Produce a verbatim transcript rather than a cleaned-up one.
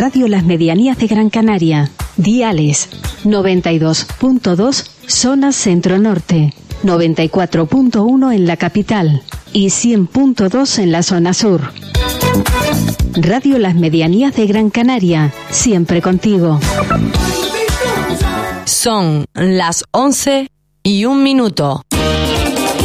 Radio Las Medianías de Gran Canaria. Diales noventa y dos punto dos zona centro-norte, noventa y cuatro punto uno en la capital y cien punto dos en la zona sur. Radio Las Medianías de Gran Canaria, siempre contigo. Son las once y un minuto.